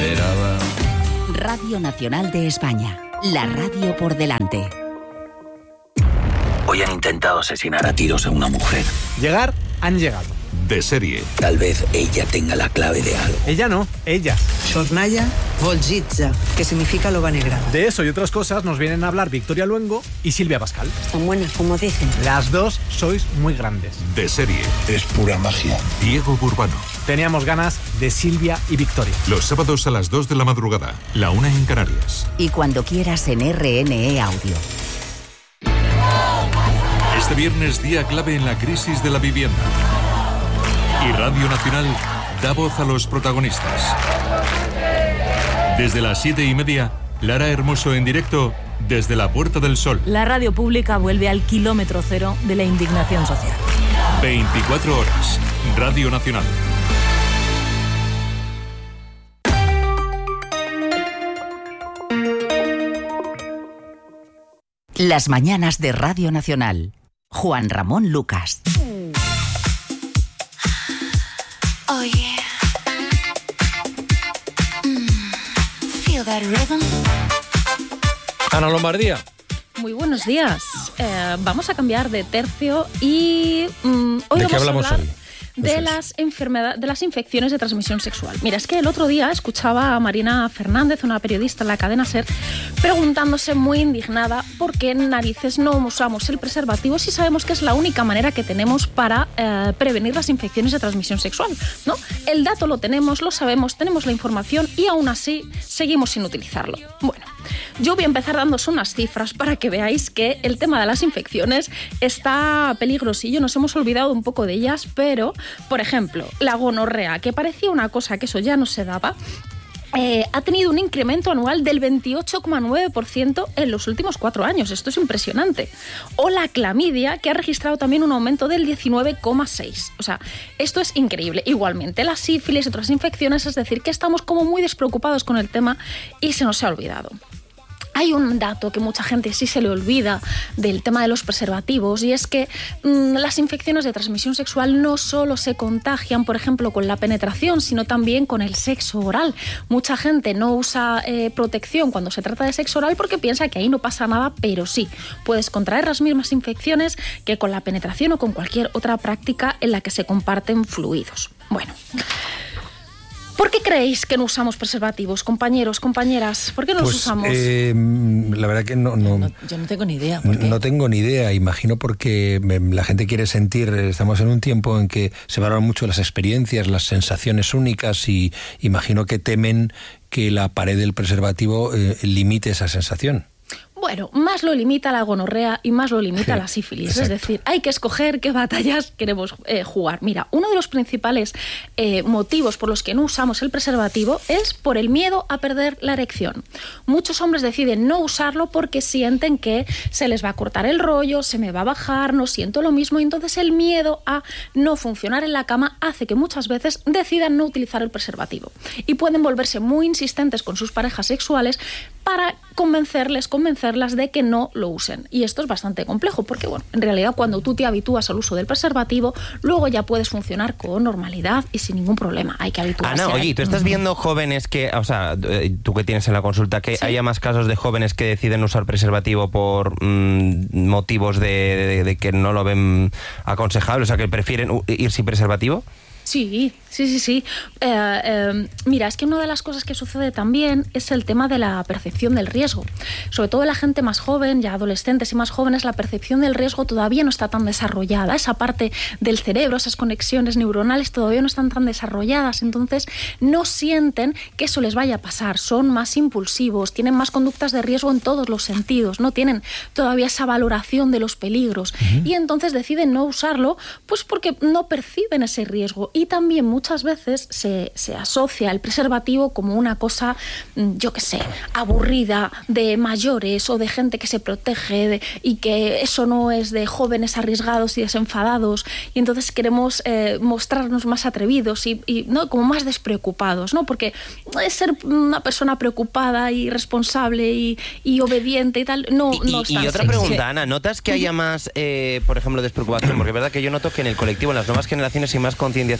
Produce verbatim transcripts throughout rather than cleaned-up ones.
esperaba. Radio Nacional de España, la radio por delante. Hoy han intentado asesinar a tiros a una mujer. Llegar, han llegado. De serie. Tal vez ella tenga la clave de algo. Ella no, ella. Chornaya Volgitza, que significa loba negra. De eso y otras cosas nos vienen a hablar Victoria Luengo y Silvia Pascal. Están buenas, como dicen. Las dos sois muy grandes. De serie. Es pura magia. Diego Burbano. Teníamos ganas de Silvia y Victoria. Los sábados a las dos de la madrugada, la una en Canarias. Y cuando quieras en R N E Audio. Este viernes, día clave en la crisis de la vivienda. Y Radio Nacional da voz a los protagonistas. Desde las siete y media, Lara Hermoso en directo desde la Puerta del Sol. La radio pública vuelve al kilómetro cero de la indignación social. veinticuatro horas. Radio Nacional. Las mañanas de Radio Nacional. Juan Ramón Lucas. Oh yeah. Mm. Feel that rhythm. Ana Lombardía. Muy buenos días. Eh, vamos a cambiar de tercio y mm, hoy ¿De vamos qué hablamos a hablar hoy? de las enfermedades, de las infecciones de transmisión sexual. Mira, es que el otro día escuchaba a Marina Fernández, una periodista en la cadena SER, preguntándose muy indignada por qué narices no usamos el preservativo si sabemos que es la única manera que tenemos para eh, prevenir las infecciones de transmisión sexual, ¿no? El dato lo tenemos, lo sabemos, tenemos la información y aún así seguimos sin utilizarlo. Bueno, yo voy a empezar dándos unas cifras para que veáis que el tema de las infecciones está peligrosillo. Nos hemos olvidado un poco de ellas, pero, por ejemplo, la gonorrea, que parecía una cosa que eso ya no se daba, Eh, ha tenido un incremento anual del veintiocho coma nueve por ciento en los últimos cuatro años. Esto es impresionante. O la clamidia, que ha registrado también un aumento del diecinueve coma seis por ciento. O sea, esto es increíble. Igualmente, la sífilis y otras infecciones, es decir, que estamos como muy despreocupados con el tema y se nos ha olvidado. Hay un dato que mucha gente sí se le olvida del tema de los preservativos y es que mmm, las infecciones de transmisión sexual no solo se contagian, por ejemplo, con la penetración, sino también con el sexo oral. Mucha gente no usa eh, protección cuando se trata de sexo oral porque piensa que ahí no pasa nada, pero sí, puedes contraer las mismas infecciones que con la penetración o con cualquier otra práctica en la que se comparten fluidos. Bueno. ¿Por qué creéis que no usamos preservativos, compañeros, compañeras? ¿Por qué no pues, los usamos? Eh, la verdad que no, no, no... Yo no tengo ni idea. ¿Por qué? No tengo ni idea. Imagino porque la gente quiere sentir... Estamos en un tiempo en que se valoran mucho las experiencias, las sensaciones únicas y imagino que temen que la pared del preservativo eh, limite esa sensación. Bueno, más lo limita la gonorrea y más lo limita sí, la sífilis. Exacto. Es decir, hay que escoger qué batallas queremos eh, jugar. Mira, uno de los principales eh, motivos por los que no usamos el preservativo es por el miedo a perder la erección. Muchos hombres deciden no usarlo porque sienten que se les va a cortar el rollo, se me va a bajar, no siento lo mismo, y entonces el miedo a no funcionar en la cama hace que muchas veces decidan no utilizar el preservativo. Y pueden volverse muy insistentes con sus parejas sexuales para convencerles, convencerlas de que no lo usen. Y esto es bastante complejo porque, bueno, en realidad cuando tú te habitúas al uso del preservativo, luego ya puedes funcionar con normalidad y sin ningún problema. Hay que habituarse. Ana, oye, ¿tú estás uh-huh. viendo jóvenes que, o sea, tú que tienes en la consulta, que ¿Sí? haya más casos de jóvenes que deciden usar preservativo por mmm, motivos de, de, de que no lo ven aconsejable, o sea, que prefieren ir sin preservativo? Sí, sí, sí, sí. Eh, eh, mira, es que una de las cosas que sucede también es el tema de la percepción del riesgo. Sobre todo la gente más joven, ya adolescentes y más jóvenes, la percepción del riesgo todavía no está tan desarrollada. Esa parte del cerebro, esas conexiones neuronales todavía no están tan desarrolladas. Entonces no sienten que eso les vaya a pasar. Son más impulsivos, tienen más conductas de riesgo en todos los sentidos. No tienen todavía esa valoración de los peligros. Uh-huh. Y entonces deciden no usarlo pues porque no perciben ese riesgo. Y también muchas veces se, se asocia el preservativo como una cosa, yo qué sé, aburrida de mayores o de gente que se protege de, y que eso no es de jóvenes arriesgados y desenfadados, y entonces queremos eh, mostrarnos más atrevidos y, y ¿no? como más despreocupados, ¿no? Porque es ser una persona preocupada y responsable y, y obediente y tal, no, y, no y, y otra sexy. pregunta, Ana, ¿notas que haya más, eh, por ejemplo, despreocupación? Porque es verdad que yo noto que en el colectivo, en las nuevas generaciones hay más concienciación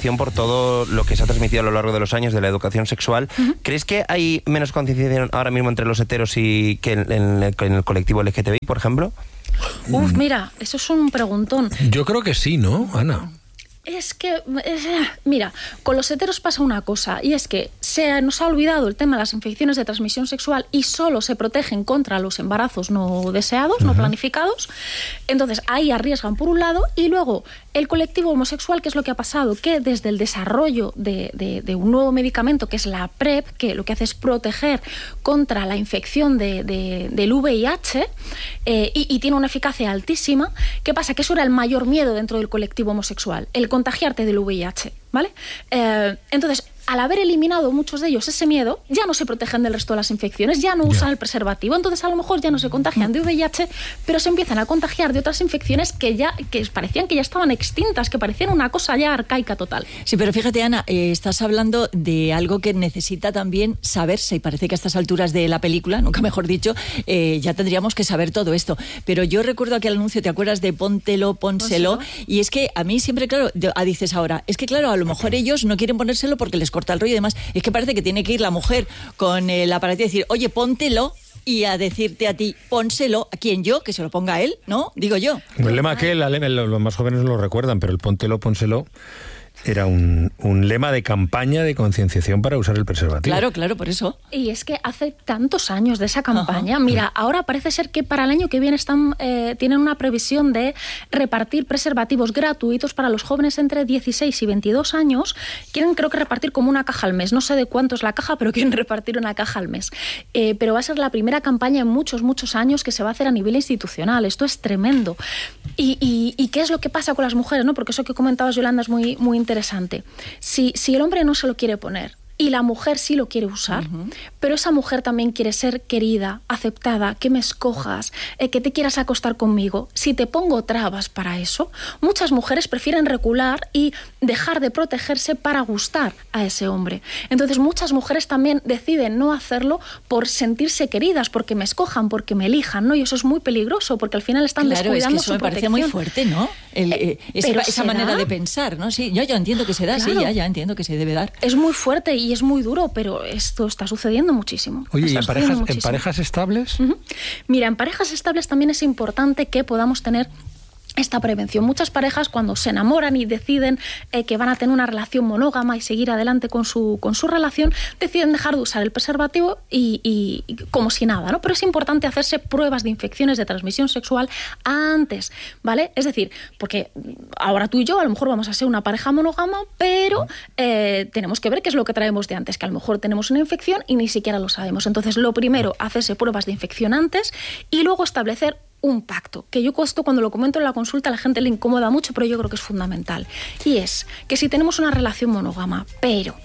concienciación por todo lo que se ha transmitido a lo largo de los años de la educación sexual. Uh-huh. ¿Crees que hay menos concienciación ahora mismo entre los heteros y que en, en, el, en el colectivo L G T B I, por ejemplo? Uf, mira, eso es un preguntón. Yo creo que sí, ¿no, Ana? Es que, es, mira, con los heteros pasa una cosa, y es que se nos ha olvidado el tema de las infecciones de transmisión sexual y solo se protegen contra los embarazos no deseados, uh-huh. no planificados. Entonces, ahí arriesgan por un lado, y luego el colectivo homosexual, ¿qué es lo que ha pasado? Que desde el desarrollo de, de, de un nuevo medicamento, que es la PrEP, que lo que hace es proteger contra la infección de, de, del V I H, eh, y, y tiene una eficacia altísima. ¿Qué pasa? Que eso era el mayor miedo dentro del colectivo homosexual, el contagiarte del V I H, ¿vale? Eh, entonces, al haber eliminado muchos de ellos ese miedo, ya no se protegen del resto de las infecciones, ya no usan yeah. el preservativo, entonces a lo mejor ya no se contagian de V I H, pero se empiezan a contagiar de otras infecciones que ya que parecían que ya estaban extintas, que parecían una cosa ya arcaica total. Sí, pero fíjate, Ana, eh, estás hablando de algo que necesita también saberse, y parece que a estas alturas de la película, nunca mejor dicho, eh, ya tendríamos que saber todo esto. Pero yo recuerdo aquel anuncio, ¿te acuerdas de póntelo, pónselo? ¿Pónselo? Y es que a mí siempre, claro, ah, dices ahora, es que claro, a lo mejor ellos no quieren ponérselo porque les corta el rollo y demás. Es que parece que tiene que ir la mujer con el aparato y decir, oye, póntelo, y a decirte a ti, pónselo, ¿a quién? Yo, que se lo ponga a él, ¿no? Digo yo. El lema que los más jóvenes no lo recuerdan, pero el póntelo, pónselo era un, un lema de campaña de concienciación para usar el preservativo. Claro, claro, por eso. Y es que hace tantos años de esa campaña. Ajá. Mira, ahora parece ser que para el año que viene están eh, tienen una previsión de repartir preservativos gratuitos para los jóvenes entre dieciséis y veintidós años. Quieren, creo que, repartir como una caja al mes. No sé de cuánto es la caja, pero quieren repartir una caja al mes. Eh, pero va a ser la primera campaña en muchos, muchos años que se va a hacer a nivel institucional. Esto es tremendo. ¿Y, y, y qué es lo que pasa con las mujeres, no? Porque eso que comentabas, Yolanda, es muy, muy interesante. Interesante. Si, si el hombre no se lo quiere poner y la mujer sí lo quiere usar, uh-huh. pero esa mujer también quiere ser querida, aceptada, que me escojas, eh, que te quieras acostar conmigo. Si te pongo trabas para eso, muchas mujeres prefieren recular y dejar de protegerse para gustar a ese hombre. Entonces muchas mujeres también deciden no hacerlo por sentirse queridas, porque me escojan, porque me elijan, ¿no? Y eso es muy peligroso, porque al final están claro, descuidando es que eso su me protección. Parece muy fuerte, ¿no? El, eh, esa pero esa manera da? de pensar, ¿no? Sí, yo ya entiendo que se da, claro. sí, ya, ya entiendo que se debe dar. Es muy fuerte y es muy duro, pero esto está sucediendo muchísimo. Oye, ¿y en parejas, muchísimo. en parejas estables? Uh-huh. Mira, en parejas estables también es importante que podamos tener esta prevención. Muchas parejas, cuando se enamoran y deciden eh, que van a tener una relación monógama y seguir adelante con su, con su relación, deciden dejar de usar el preservativo y, y, y como si nada, ¿no? Pero es importante hacerse pruebas de infecciones de transmisión sexual antes, ¿vale? Es decir, porque ahora tú y yo a lo mejor vamos a ser una pareja monógama, pero eh, tenemos que ver qué es lo que traemos de antes, que a lo mejor tenemos una infección y ni siquiera lo sabemos. Entonces, lo primero, hacerse pruebas de infección antes y luego establecer un pacto, que yo esto cuando lo comento en la consulta a la gente le incomoda mucho, pero yo creo que es fundamental. Y es que si tenemos una relación monógama, pero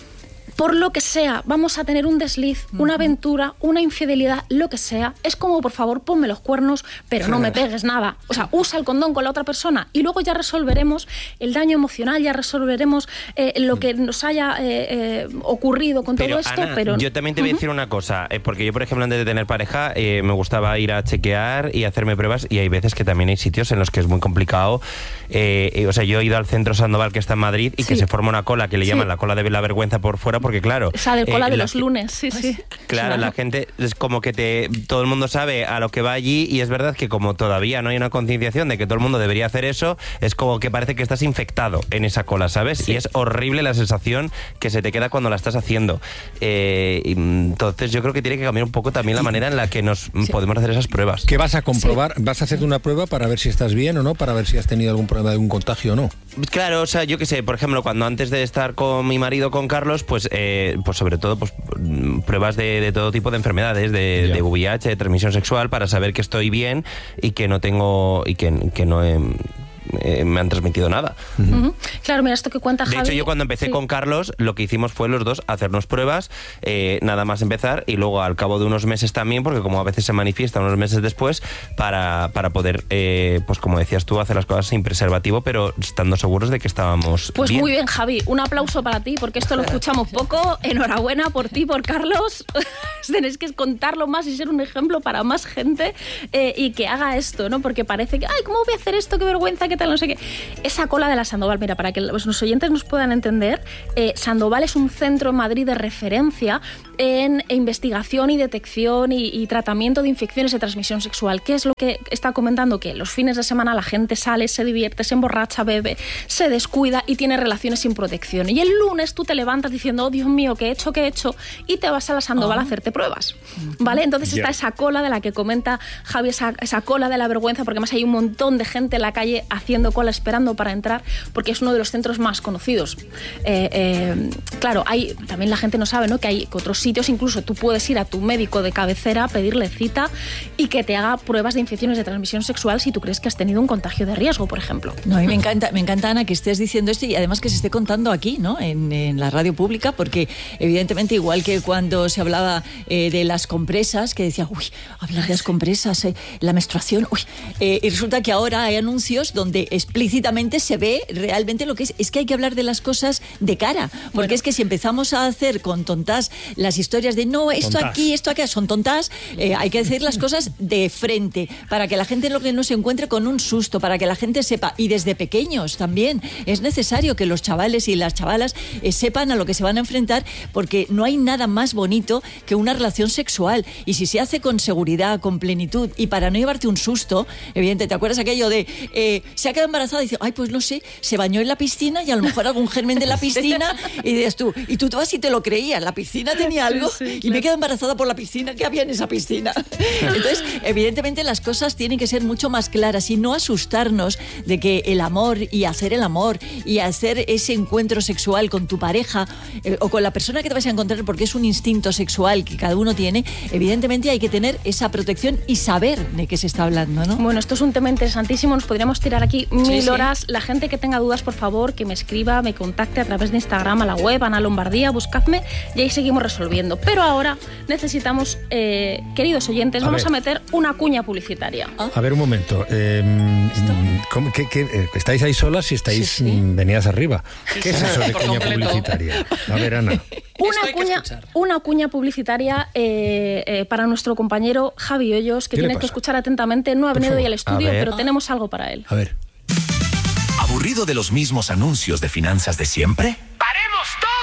por lo que sea, vamos a tener un desliz, una aventura, una infidelidad, lo que sea, es como, por favor, ponme los cuernos, pero no me pegues nada. O sea, usa el condón con la otra persona y luego ya resolveremos el daño emocional, ya resolveremos eh, lo que nos haya eh, eh, ocurrido con pero, todo esto. Ana, pero yo también te voy a decir una cosa, eh, porque yo, por ejemplo, antes de tener pareja, eh, me gustaba ir a chequear y hacerme pruebas, y hay veces que también hay sitios en los que es muy complicado. Eh, eh, o sea, yo he ido al Centro Sandoval, que está en Madrid, y sí. que se forma una cola que le sí. llaman la cola de la vergüenza por fuera, porque claro... Esa de cola eh, de la, los lunes, sí, sí. Claro, la gente es como que te todo el mundo sabe a lo que va allí, y es verdad que como todavía no hay una concienciación de que todo el mundo debería hacer eso, es como que parece que estás infectado en esa cola, ¿sabes? Sí. Y es horrible la sensación que se te queda cuando la estás haciendo. Eh, entonces yo creo que tiene que cambiar un poco también la manera en la que nos sí. podemos hacer esas pruebas. ¿Qué vas a comprobar? Sí. ¿Vas a hacer una prueba para ver si estás bien o no? Para ver si has tenido algún problema de algún contagio o no. Claro, o sea, yo qué sé, por ejemplo, cuando antes de estar con mi marido, con Carlos, pues, eh, pues sobre todo, pues pruebas de, de todo tipo de enfermedades, de, yeah. de V I H, de transmisión sexual, para saber que estoy bien y que no tengo, y que, que no he... Eh, me han transmitido nada. Uh-huh. Claro, mira, esto que cuenta Javi... De hecho, yo cuando empecé sí. con Carlos, lo que hicimos fue los dos hacernos pruebas, eh, nada más empezar, y luego al cabo de unos meses también, porque como a veces se manifiesta unos meses después, para, para poder, eh, pues como decías tú, hacer las cosas sin preservativo, pero estando seguros de que estábamos Pues bien. Muy bien, Javi. Un aplauso para ti, porque esto lo escuchamos poco. Enhorabuena por ti, por Carlos. Tenéis que contarlo más y ser un ejemplo para más gente eh, y que haga esto, ¿no? Porque parece que, ay, ¿cómo voy a hacer esto? Qué vergüenza, qué tal no sé qué. Esa cola de la Sandoval, mira, para que los oyentes nos puedan entender, eh, Sandoval es un centro en Madrid de referencia en investigación y detección y, y tratamiento de infecciones de transmisión sexual. ¿Qué es lo que está comentando? Que los fines de semana la gente sale, se divierte, se emborracha, bebe, se descuida y tiene relaciones sin protección. Y el lunes tú te levantas diciendo, oh Dios mío, ¿qué he hecho, qué he hecho? Y te vas a la Sandoval oh. a hacerte pruebas, ¿vale? Entonces yeah. está esa cola de la que comenta Javi, esa, esa cola de la vergüenza, porque además hay un montón de gente en la calle haciendo cola, esperando para entrar, porque es uno de los centros más conocidos. Eh, eh, claro, hay, también la gente no sabe, ¿no?, que hay otros sitios, incluso tú puedes ir a tu médico de cabecera, pedirle cita y que te haga pruebas de infecciones de transmisión sexual si tú crees que has tenido un contagio de riesgo, por ejemplo. No, a mí me encanta, me encanta, Ana, que estés diciendo esto y además que se esté contando aquí, ¿no?, en, en la radio pública, porque evidentemente, igual que cuando se hablaba eh, de las compresas, que decía, uy, hablar de las compresas, eh, la menstruación, uy, eh, y resulta que ahora hay anuncios donde explícitamente se ve realmente lo que es. Es que hay que hablar de las cosas de cara, porque bueno. es que si empezamos a hacer con tontas las historias de no, esto tontas. aquí, esto aquí, son tontas, eh, hay que decir las cosas de frente, para que la gente lo que no se encuentre con un susto, para que la gente sepa, y desde pequeños también, es necesario que los chavales y las chavalas eh, sepan a lo que se van a enfrentar, porque no hay nada más bonito que una relación sexual, y si se hace con seguridad, con plenitud, y para no llevarte un susto, evidente, ¿te acuerdas aquello de eh, se ha quedado embarazada y dice, ay, pues no sé, se bañó en la piscina y a lo mejor algún germen de la piscina, y dices tú, y tú te vas y te lo creías, la piscina tenía algo, sí, sí, y claro. me quedo embarazada por la piscina, ¿qué había en esa piscina? Entonces, evidentemente las cosas tienen que ser mucho más claras y no asustarnos de que el amor y hacer el amor y hacer ese encuentro sexual con tu pareja eh, o con la persona que te vas a encontrar, porque es un instinto sexual que cada uno tiene, evidentemente hay que tener esa protección y saber de qué se está hablando, ¿no? Bueno, esto es un tema interesantísimo, nos podríamos tirar aquí mil sí, sí. horas. La gente que tenga dudas, por favor, que me escriba, me contacte a través de Instagram, a la web, Ana Lombardía, buscadme y ahí seguimos resolviendo. Pero ahora necesitamos, eh, queridos oyentes, a vamos ver. a meter una cuña publicitaria. ¿Ah? A ver, un momento. Eh, ¿cómo, qué, qué, ¿Estáis ahí solas y estáis sí, sí. venidas arriba? Sí, ¿Qué sí. es eso de cuña publicitaria? A ver, Ana. Una cuña, una cuña publicitaria eh, eh, para nuestro compañero Javi Hoyos, que tiene que escuchar atentamente. No ha venido hoy al estudio, pero tenemos algo para él. A ver. ¿Aburrido de los mismos anuncios de finanzas de siempre? ¡Paremos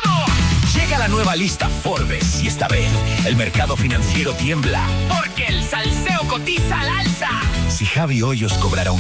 todo! Llega la nueva lista Forbes y esta vez el mercado financiero tiembla. Porque el salseo cotiza al alza. Si Javi Hoyos cobrara un